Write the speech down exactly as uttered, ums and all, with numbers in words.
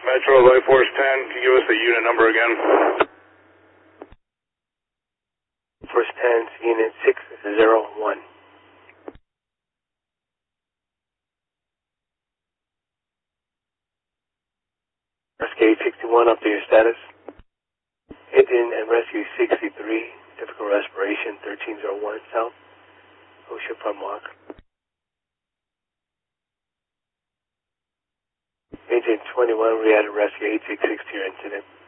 Metro, Life Force ten, can you give us the unit number again? Force ten, unit six zero one. Rescue eight sixty-one, up to your status. Engine and rescue sixty-three, difficult respiration, thirteen oh one south, Ocean Front Walk. Engine twenty-one, we had a rescue eight six six to your incident.